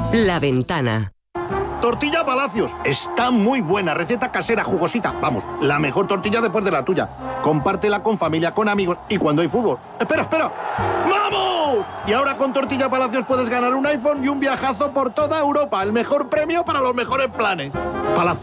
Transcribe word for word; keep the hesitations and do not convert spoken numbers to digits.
La Ventana. Tortilla Palacios. Está muy buena. Receta casera, jugosita. Vamos, la mejor tortilla después de la tuya. Compártela con familia, con amigos y cuando hay fútbol. ¡Espera, espera! ¡Vamos! Y ahora con Tortilla Palacios puedes ganar un iPhone y un viajazo por toda Europa. El mejor premio para los mejores planes. Palacios.